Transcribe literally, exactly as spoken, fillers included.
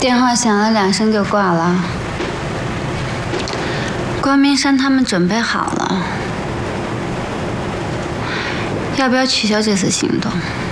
电话响了两声就挂了。关明山他们准备好了，要不要取消这次行动？